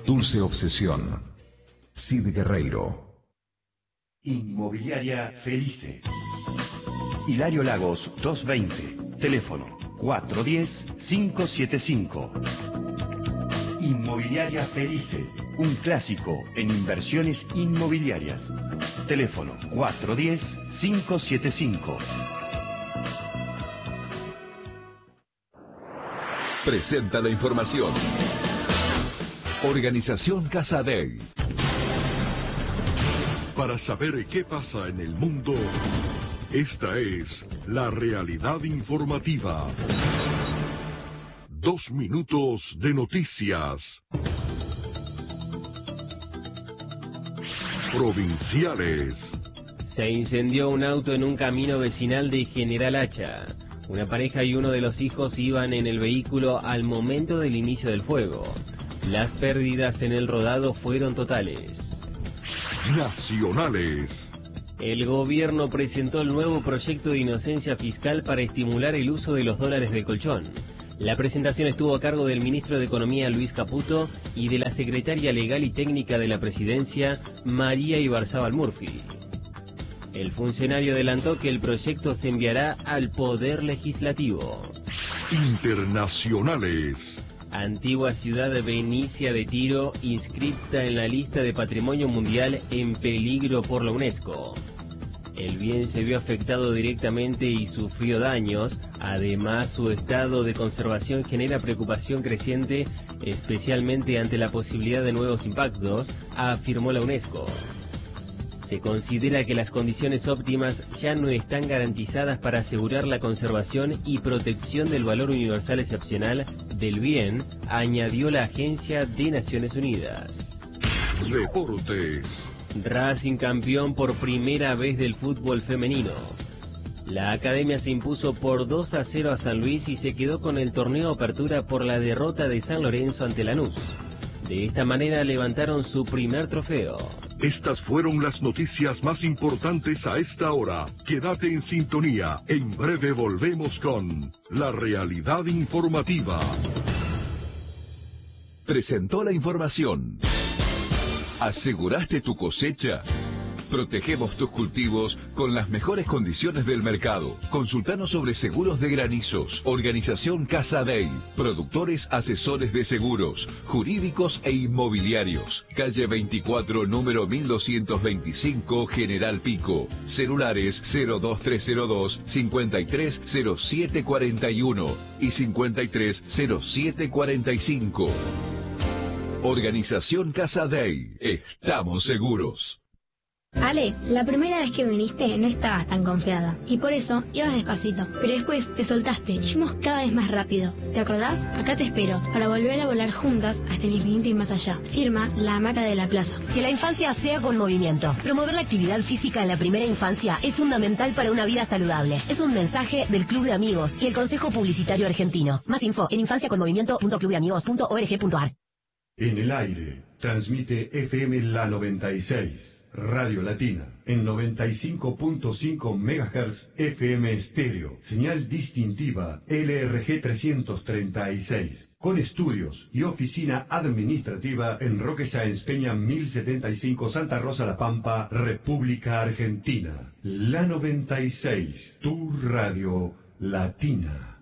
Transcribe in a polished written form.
Dulce Obsesión. Cid Guerreiro. Inmobiliaria Felice. Hilario Lagos 220. Teléfono 410-575. Inmobiliaria Felice. Un clásico en inversiones inmobiliarias. Teléfono 410-575. Presenta la información. Organización Casa Dei. Para saber qué pasa en el mundo, esta es la realidad informativa. 2 minutos de noticias. Provinciales. Se incendió un auto en un camino vecinal de General Hacha. Una pareja y uno de los hijos iban en el vehículo al momento del inicio del fuego. Las pérdidas en el rodado fueron totales. Nacionales. El gobierno presentó el nuevo proyecto de inocencia fiscal para estimular el uso de los dólares de colchón. La presentación estuvo a cargo del ministro de Economía Luis Caputo y de la secretaria legal y técnica de la presidencia María Ibarzábal Murphy. El funcionario adelantó que el proyecto se enviará al Poder Legislativo. Internacionales. Antigua ciudad Benicia de Tiro, inscripta en la lista de Patrimonio Mundial en peligro por la UNESCO. El bien se vio afectado directamente y sufrió daños. Además, su estado de conservación genera preocupación creciente, especialmente ante la posibilidad de nuevos impactos, afirmó la UNESCO. Se considera que las condiciones óptimas ya no están garantizadas para asegurar la conservación y protección del valor universal excepcional del bien, añadió la Agencia de Naciones Unidas. Deportes. Racing campeón por primera vez del fútbol femenino. La academia se impuso por 2-0 a San Luis y se quedó con el torneo Apertura por la derrota de San Lorenzo ante Lanús. De esta manera levantaron su primer trofeo. Estas fueron las noticias más importantes a esta hora. Quédate en sintonía. En breve volvemos con la realidad informativa. Presentó la información. ¿Aseguraste tu cosecha? Protegemos tus cultivos con las mejores condiciones del mercado. Consultanos sobre seguros de granizos. Organización Casa Dei. Productores asesores de seguros, jurídicos e inmobiliarios. Calle 24, número 1225, General Pico. Celulares 02302 530741 y 530745. Organización Casa Dei. Estamos seguros. Ale, la primera vez que viniste no estabas tan confiada y por eso ibas despacito, pero después te soltaste y fuimos cada vez más rápido. ¿Te acordás? Acá te espero para volver a volar juntas hasta el infinito y más allá. Firma La Hamaca de la Plaza. Que la infancia sea con movimiento. Promover la actividad física en la primera infancia es fundamental para una vida saludable. Es un mensaje del Club de Amigos y el Consejo Publicitario Argentino. Más info en infanciaconmovimiento.clubdeamigos.org.ar. En el aire, transmite FM La 96. Radio Latina, en 95.5 MHz FM estéreo, señal distintiva LRG 336, con estudios y oficina administrativa en Roque Sáenz Peña 1075 Santa Rosa La Pampa, República Argentina. La 96, tu radio latina.